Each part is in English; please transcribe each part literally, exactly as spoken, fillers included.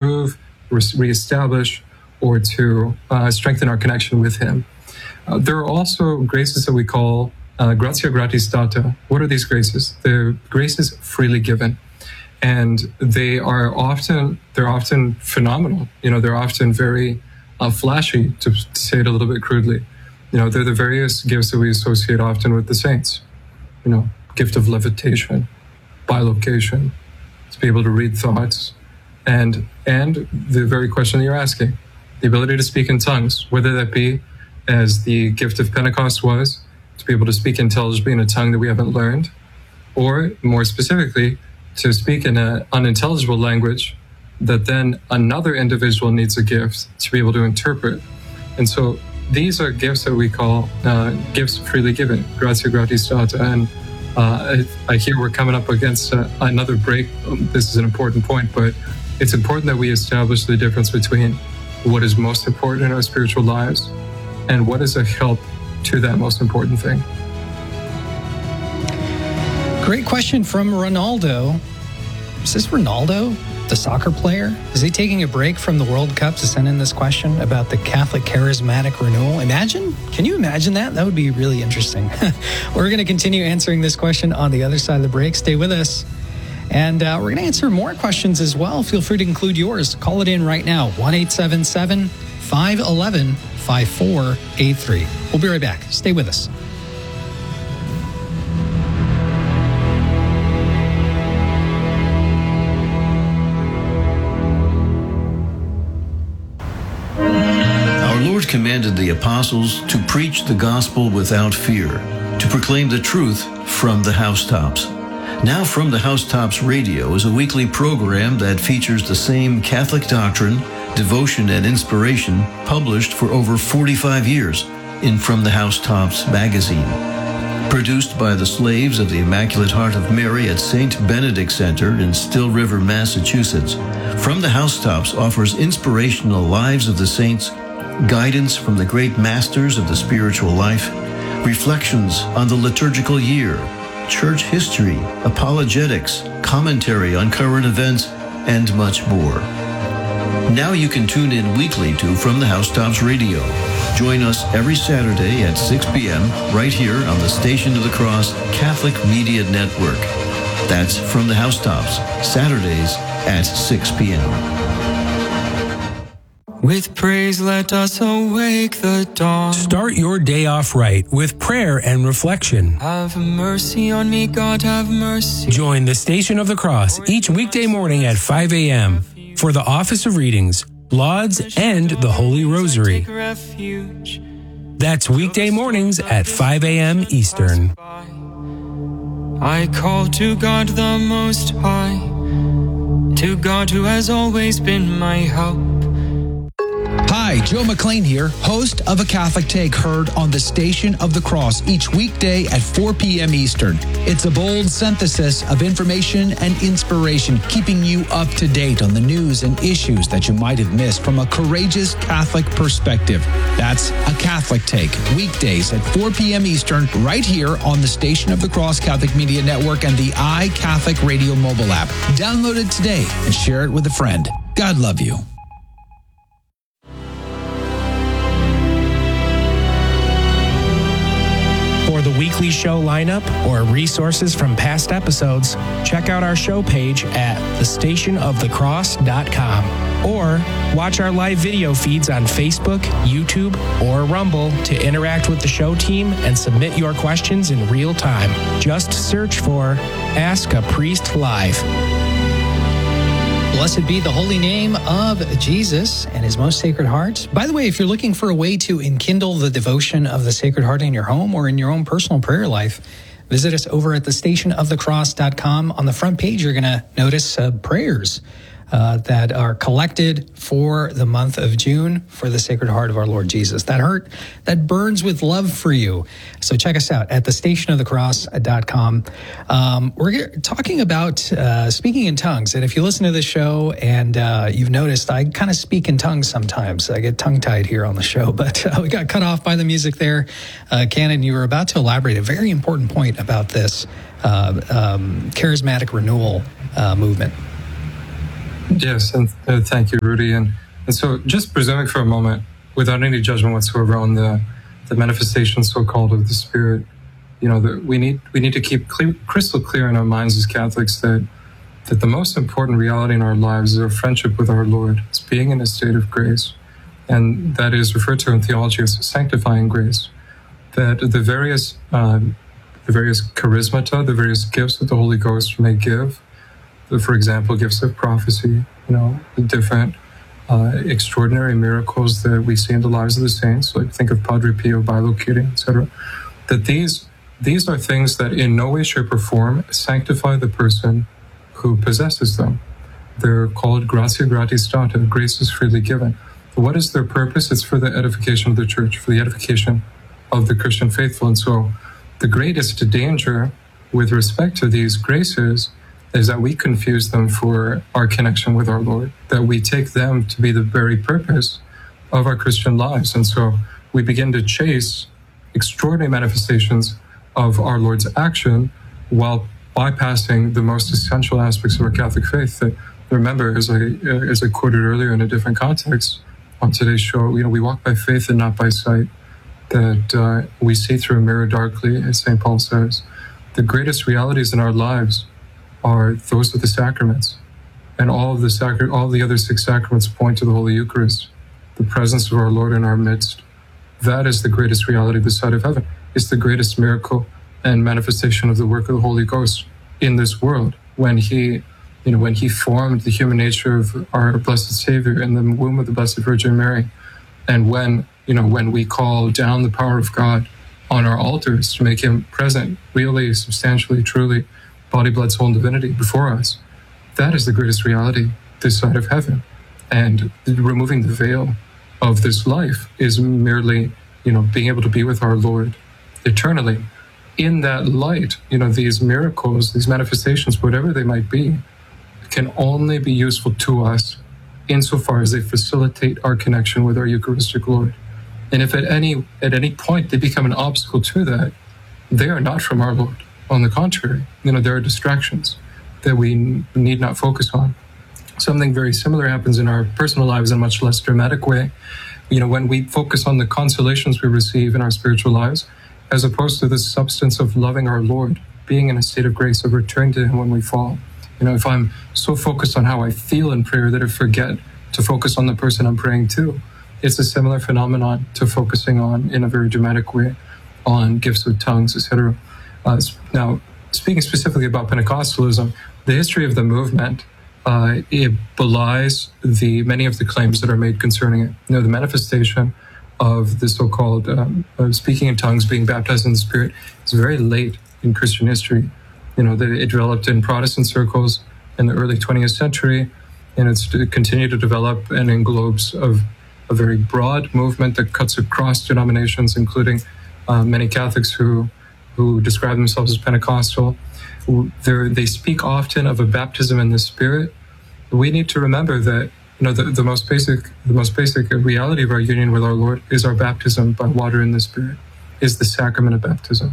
reprove, re- reestablish, or to uh, strengthen our connection with Him. Uh, there are also graces that we call uh, gratia gratis data. What are these graces? They're graces freely given. And they are often, they're often phenomenal. You know, they're often very uh, flashy, to, to say it a little bit crudely. You know, they're the various gifts that we associate often with the saints. You know, gift of levitation, bilocation, to be able to read thoughts, and and the very question that you're asking, the ability to speak in tongues, whether that be as the gift of Pentecost was, to be able to speak intelligibly in a tongue that we haven't learned, or more specifically, to speak in an unintelligible language that then another individual needs a gift to be able to interpret. And so these are gifts that we call uh, gifts freely given, gratia gratis data. And uh, I, I hear we're coming up against uh, another break. This is an important point, but it's important that we establish the difference between what is most important in our spiritual lives and what is a help to that most important thing. Great question from Ronaldo. Is this Ronaldo, the soccer player? Is he taking a break from the World Cup to send in this question about the Catholic charismatic renewal? Imagine, can you imagine that? That would be really interesting. We're going to continue answering this question on the other side of the break. Stay with us. And uh, we're going to answer more questions as well. Feel free to include yours. Call it in right now, one eight seven seven, five one one, five four eight three. We'll be right back. Stay with us. Commanded the apostles to preach the gospel without fear, to proclaim the truth from the housetops. Now From the Housetops Radio is a weekly program that features the same Catholic doctrine, devotion, and inspiration published for over forty-five years in From the Housetops magazine. Produced by the slaves of the Immaculate Heart of Mary at Saint Benedict Center in Still River, Massachusetts, From the Housetops offers inspirational lives of the saints, guidance from the great masters of the spiritual life, reflections on the liturgical year, church history, apologetics, commentary on current events, and much more. Now you can tune in weekly to From the Housetops Radio. Join us every Saturday at six p.m. right here on the Station of the Cross Catholic Media Network. That's From the Housetops, Saturdays at six p.m. With praise, let us awake the dawn. Start your day off right with prayer and reflection. Have mercy on me, God, have mercy. Join the Station of the Cross each weekday morning at five a.m. for the Office of Readings, Lauds, and the Holy Rosary. That's weekday mornings at five a.m. Eastern. I call to God the Most High, to God who has always been my help. Hi, Joe McLean here, host of A Catholic Take, heard on the Station of the Cross each weekday at four p.m. Eastern. It's a bold synthesis of information and inspiration, keeping you up to date on the news and issues that you might have missed from a courageous Catholic perspective. That's A Catholic Take, weekdays at four p.m. Eastern, right here on the Station of the Cross Catholic Media Network and the iCatholic Radio mobile app. Download it today and share it with a friend. God love you. For the weekly show lineup or resources from past episodes, check out our show page at the station of the cross dot com or watch our live video feeds on Facebook, YouTube, or Rumble to interact with the show team and submit your questions in real time. Just search for Ask a Priest Live. Blessed be the holy name of Jesus and his most sacred heart. By the way, if you're looking for a way to enkindle the devotion of the Sacred Heart in your home or in your own personal prayer life, visit us over at the station of the cross dot com. On the front page, you're going to notice uh, prayers uh, that are collected for the month of June for the Sacred Heart of our Lord Jesus. That heart that burns with love for you. So check us out at the station of the cross dot com. Um, we're talking about uh, speaking in tongues. And if you listen to this show and uh, you've noticed, I kind of speak in tongues sometimes. I get tongue-tied here on the show, but uh, we got cut off by the music there. Uh, Cannon, you were about to elaborate a very important point about this uh, um, charismatic renewal uh, movement. Yes, and uh, thank you, Rudy. And, and so just presuming for a moment, without any judgment whatsoever on the, the manifestation so-called of the Spirit, you know, that we need we need to keep clear, crystal clear in our minds as Catholics that that the most important reality in our lives is our friendship with our Lord. It's being in a state of grace. And that is referred to in theology as sanctifying grace. That the various um, the various charismata, the various gifts that the Holy Ghost may give, for example, gifts of prophecy, you know, the different uh, extraordinary miracles that we see in the lives of the saints, like think of Padre Pio, bilocating, et cetera, that these these are things that in no way, shape, or form sanctify the person who possesses them. They're called gratia gratis data, grace is freely given. What is their purpose? It's for the edification of the church, for the edification of the Christian faithful. And so the greatest danger with respect to these graces is that we confuse them for our connection with our Lord, that we take them to be the very purpose of our Christian lives. And so we begin to chase extraordinary manifestations of our Lord's action while bypassing the most essential aspects of our Catholic faith. That, remember, as I, as I quoted earlier in a different context on today's show, you know, we walk by faith and not by sight, that uh, we see through a mirror darkly, as Saint Paul says. The greatest realities in our lives are those of the sacraments. And all of the sacra- all the other six sacraments point to the Holy Eucharist, the presence of our Lord in our midst. That is the greatest reality this side of heaven. It's the greatest miracle and manifestation of the work of the Holy Ghost in this world. When he, you know, when he formed the human nature of our blessed Savior in the womb of the Blessed Virgin Mary, and when, you know, when we call down the power of God on our altars to make him present, really, substantially, truly, body, blood, soul, and divinity before us, that is the greatest reality this side of heaven. And removing the veil of this life is merely, you know, being able to be with our Lord eternally. In that light, you know, these miracles, these manifestations, whatever they might be, can only be useful to us insofar as they facilitate our connection with our Eucharistic Lord. And if at any at any point they become an obstacle to that, they are not from our Lord. On the contrary, you know, there are distractions that we n- need not focus on. Something very similar happens in our personal lives in a much less dramatic way. You know, when we focus on the consolations we receive in our spiritual lives, as opposed to the substance of loving our Lord, being in a state of grace, of returning to him when we fall. You know, if I'm so focused on how I feel in prayer that I forget to focus on the person I'm praying to, it's a similar phenomenon to focusing on, in a very dramatic way, on gifts of tongues, et cetera. Uh, now, speaking specifically about Pentecostalism, the history of the movement, uh, it belies the many of the claims that are made concerning it. You know, the manifestation of the so-called um, of speaking in tongues, being baptized in the Spirit, is very late in Christian history. You know, the, it developed in Protestant circles in the early twentieth century, and it's continued to develop and englobes of a very broad movement that cuts across denominations, including uh, many Catholics who who describe themselves as Pentecostal. They're, they speak often of a baptism in the Spirit. We need to remember that, you know, the, the most basic the most basic reality of our union with our Lord is our baptism by water in the Spirit, is the sacrament of baptism.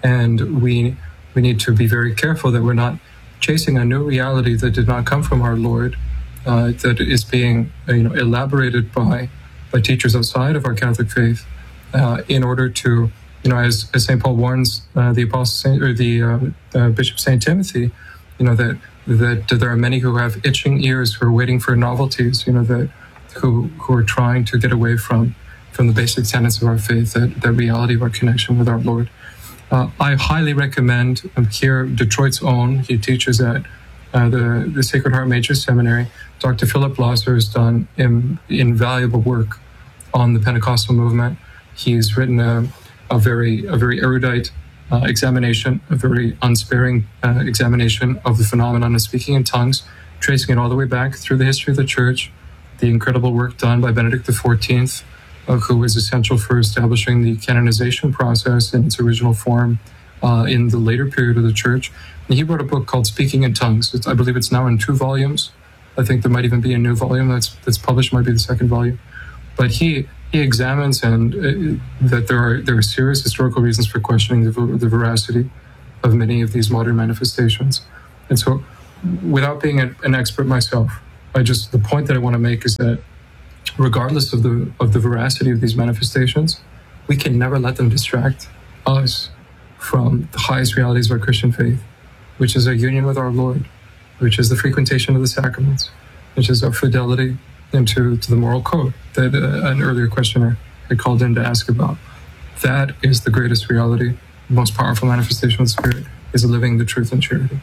And we we need to be very careful that we're not chasing a new reality that did not come from our Lord, uh, that is being uh, you know elaborated by by teachers outside of our Catholic faith, uh, in order to, you know, as, as Saint Paul warns uh, the Apostle Saint, or the uh, uh, Bishop Saint Timothy, you know, that that there are many who have itching ears who are waiting for novelties, you know, that who who are trying to get away from from the basic tenets of our faith, that the reality of our connection with our Lord. Uh, I highly recommend um, here Detroit's own. He teaches at uh, the the Sacred Heart Major Seminary. Doctor Philip Blosser has done in, invaluable work on the Pentecostal movement. He's written a, a very a very erudite uh, examination, a very unsparing uh, examination of the phenomenon of speaking in tongues, tracing it all the way back through the history of the Church, the incredible work done by Benedict the fourteenth, uh, who was essential for establishing the canonization process in its original form uh, in the later period of the Church. And he wrote a book called Speaking in Tongues. It's, I believe it's now in two volumes. I think there might even be a new volume that's that's published, might be the second volume. But he he examines and uh, that there are there are serious historical reasons for questioning the, the veracity of many of these modern manifestations. And so, without being a, an expert myself, I just the point that I want to make is that regardless of the of the veracity of these manifestations, we can never let them distract us from the highest realities of our Christian faith, which is our union with our Lord, which is the frequentation of the sacraments, which is our fidelity into to the moral code that uh, an earlier questioner had called in to ask about. That is the greatest reality, the most powerful manifestation of the Spirit, is living the truth in charity.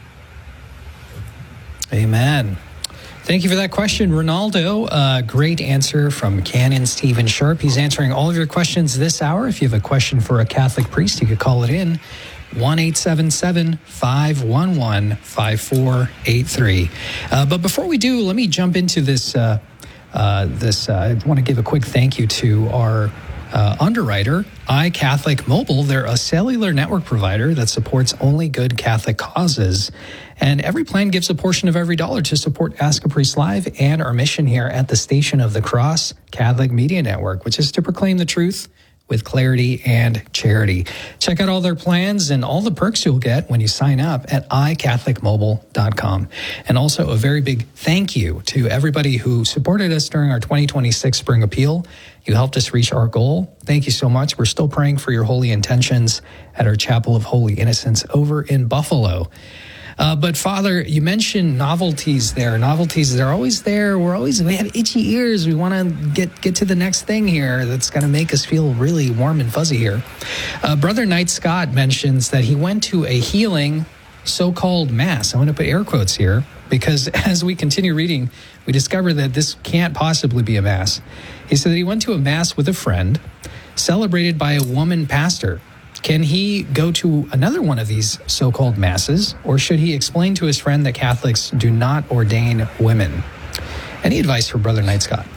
Amen. Thank you for that question, Ronaldo. Uh, great answer from Canon Stephen Sharp. He's answering all of your questions this hour. If you have a question for a Catholic priest, you could call it in, one eight seven seven, five one one, five four eight three. Uh, but before we do, let me jump into this. Uh, uh, this uh, I want to give a quick thank you to our uh, underwriter, iCatholic Mobile. They're a cellular network provider that supports only good Catholic causes. And every plan gives a portion of every dollar to support Ask a Priest Live and our mission here at the Station of the Cross Catholic Media Network, which is to proclaim the truth with clarity and charity. Check out all their plans and all the perks you'll get when you sign up at i catholic mobile dot com. And also a very big thank you to everybody who supported us during our twenty twenty-six Spring Appeal. You helped us reach our goal. Thank you so much. We're still praying for your holy intentions at our Chapel of Holy Innocents over in Buffalo. Uh, but Father, you mentioned novelties there. Novelties, they're always there. We're always, we have itchy ears. We want to get, get to the next thing here that's going to make us feel really warm and fuzzy here. Uh, Brother Knight Scott mentions that he went to a healing so-called mass. I want to put air quotes here because as we continue reading, we discover that this can't possibly be a mass. He said that he went to a mass with a friend celebrated by a woman pastor. Can he go to another one of these so-called masses, or should he explain to his friend that Catholics do not ordain women? Any advice for Brother Knight Scott?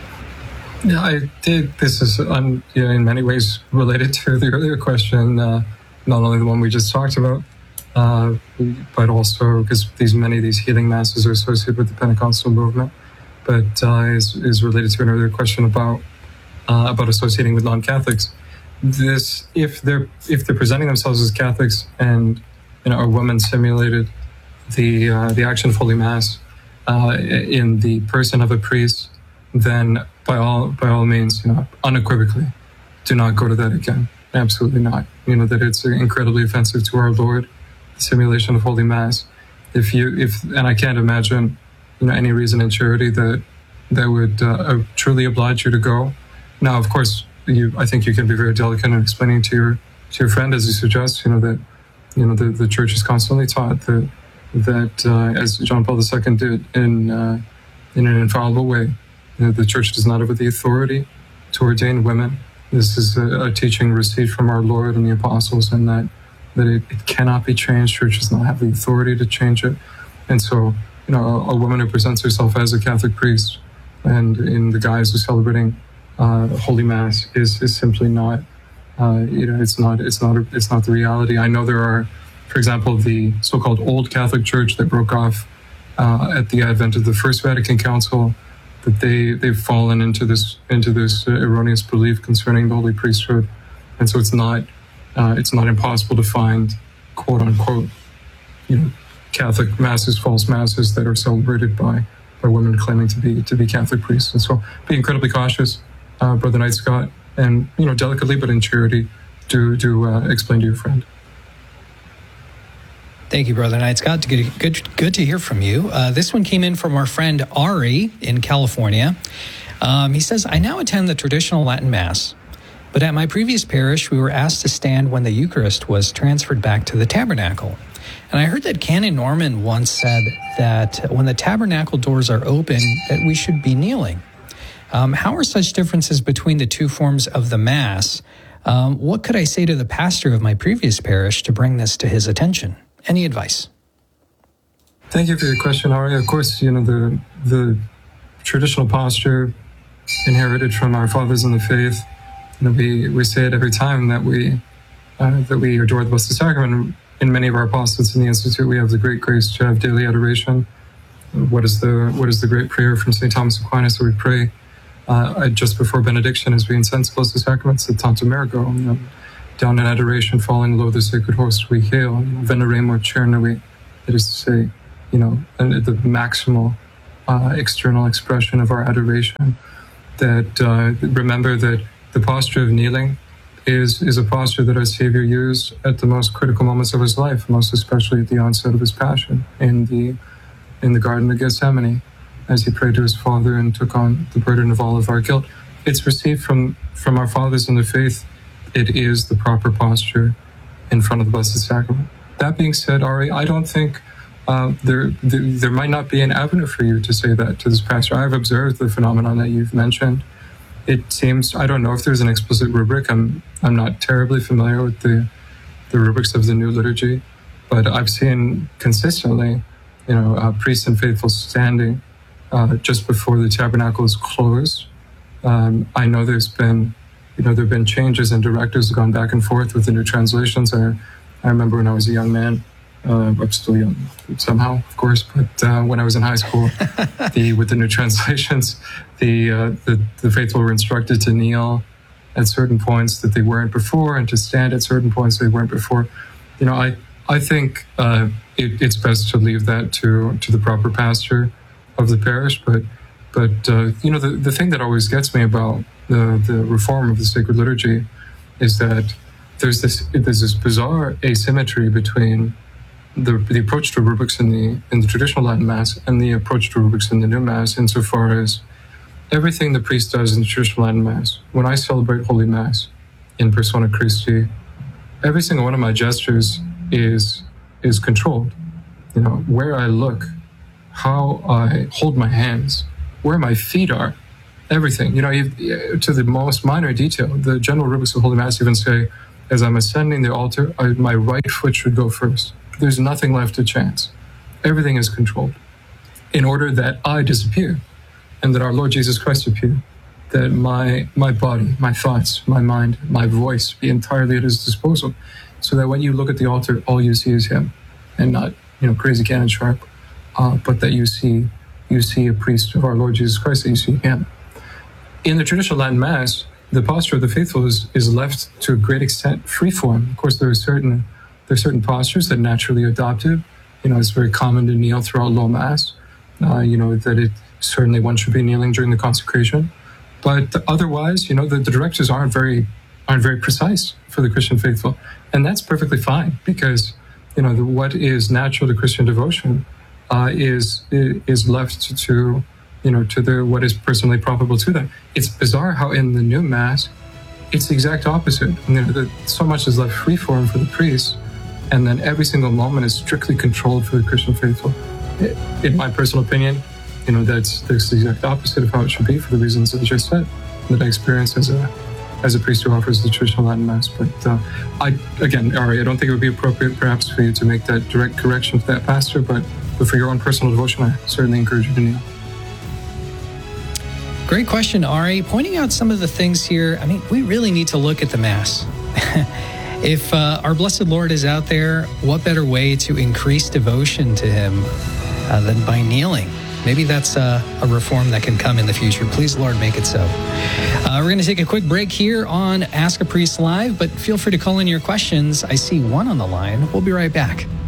Yeah, I think this is um, you know, in many ways related to the earlier question, uh, not only the one we just talked about, uh, but also because these many of these healing masses are associated with the Pentecostal movement, but uh, is, is related to an earlier question about uh, about associating with non-Catholics. This, if they're if they're presenting themselves as Catholics and you know a woman simulated the uh, the action of Holy Mass uh, in the person of a priest, then by all by all means, you know, unequivocally, do not go to that again. Absolutely not. You know that it's incredibly offensive to our Lord, the simulation of Holy Mass. If you if and I can't imagine you know any reason in charity that that would uh, truly oblige you to go. Now, of course. You, I think you can be very delicate in explaining to your to your friend, as you suggest, you know that you know the, the Church is constantly taught that that uh, as John Paul the Second did in uh, in an infallible way, you know, the Church does not have the authority to ordain women. This is a, a teaching received from our Lord and the Apostles, and that that it, it cannot be changed. Church does not have the authority to change it, and so you know a, a woman who presents herself as a Catholic priest and in the guise of celebrating Uh, Holy Mass is, is simply not, uh, you know, it's not, it's not, it's not the reality. I know there are, for example, the so-called Old Catholic Church that broke off uh, at the advent of the First Vatican Council, that they they've fallen into this into this uh, erroneous belief concerning the Holy Priesthood, and so it's not uh, it's not impossible to find quote unquote, you know, Catholic masses, false masses that are celebrated by by women claiming to be to be Catholic priests, and so be incredibly cautious. Uh, Brother Knight Scott, and you know, delicately but in charity, do do uh, explain to your friend. Thank you, Brother Knight Scott. Good, good, good to hear from you. Uh, this one came in from our friend Ari in California. Um, he says, "I now attend the traditional Latin Mass, but at my previous parish, we were asked to stand when the Eucharist was transferred back to the tabernacle. And I heard that Canon Norman once said that when the tabernacle doors are open, that we should be kneeling. Um, how are such differences between the two forms of the Mass? Um, what could I say to the pastor of my previous parish to bring this to his attention? Any advice?" Thank you for your question, Ari. Of course, you know, the the traditional posture inherited from our fathers in the faith, you know, we, we say it every time that we uh, that we adore the Blessed Sacrament. In many of our apostolates in the Institute, we have the great grace to have daily adoration. What is the what is the great prayer from Saint Thomas Aquinas that we pray Uh, just before benediction, as we incense Blessed Sacraments, the Tantum Ergo, you know, down in adoration, falling low the sacred host, we hail, you know, Veneremur Cernui, that is to say, you know, the maximal uh, external expression of our adoration. That uh, remember that the posture of kneeling is is a posture that our Savior used at the most critical moments of his life, most especially at the onset of his passion in the in the Garden of Gethsemane, as he prayed to his Father and took on the burden of all of our guilt. It's received from from our fathers in the faith. It is the proper posture in front of the Blessed Sacrament. That being said, Ari, I don't think uh, there, there there might not be an avenue for you to say that to this pastor. I've observed the phenomenon that you've mentioned. It seems, I don't know if there's an explicit rubric. I'm I'm not terribly familiar with the the rubrics of the new liturgy, but I've seen consistently, you know, uh, priests and faithful standing uh, just before the tabernacle is closed. Um, I know there's been, you know, there have been changes and directives gone back and forth with the new translations. I, I remember when I was a young man, uh, I'm still young somehow, of course, but uh, when I was in high school, the with the new translations, the, uh, the the faithful were instructed to kneel at certain points that they weren't before, and to stand at certain points they weren't before. You know, I I think uh, it, it's best to leave that to to the proper pastor of the parish. But but uh, you know, the the thing that always gets me about the the reform of the sacred liturgy is that there's this there's this bizarre asymmetry between the the approach to rubrics in the in the traditional Latin Mass and the approach to rubrics in the new Mass, insofar as everything the priest does in the traditional Latin Mass, when I celebrate Holy Mass in persona Christi, every single one of my gestures is is controlled. You know, where I look, how I hold my hands, where my feet are, everything. You know, you, to the most minor detail. The general rubrics of Holy Mass even say, as I'm ascending the altar, I, my right foot should go first. There's nothing left to chance. Everything is controlled in order that I disappear and that our Lord Jesus Christ appear, that my my body, my thoughts, my mind, my voice be entirely at his disposal, so that when you look at the altar, all you see is him, and not, you know, crazy Canon Sharp, uh, but that you see you see a priest of our Lord Jesus Christ, that you see him. In the traditional Latin Mass, the posture of the faithful is, is left to a great extent free form. Of course, there are certain there are certain postures that are naturally adopted. You know, it's very common to kneel throughout low Mass. Uh, you know, that it certainly one should be kneeling during the consecration. But otherwise, you know, the, the directives aren't very aren't very precise for the Christian faithful. And that's perfectly fine, because, you know, the, what is natural to Christian devotion uh, is is left to, to, you know, to the what is personally profitable to them. It's bizarre how in the new Mass, it's the exact opposite. You know, the, so much is left free form for the priests, and then every single moment is strictly controlled for the Christian faithful. In my personal opinion, you know, that's, that's the exact opposite of how it should be, for the reasons that I just said, that I experienced as a as a priest who offers the traditional Latin Mass. But uh, I, again, Ari, I don't think it would be appropriate perhaps for you to make that direct correction to that pastor, but, but for your own personal devotion, I certainly encourage you to kneel. Great question, Ari. Pointing out some of the things here, I mean, we really need to look at the Mass. If uh, our Blessed Lord is out there, what better way to increase devotion to him uh, than by kneeling? Maybe that's uh, a reform that can come in the future. Please, Lord, make it so. Uh, we're going to take a quick break here on Ask a Priest Live, but feel free to call in your questions. I see one on the line. We'll be right back.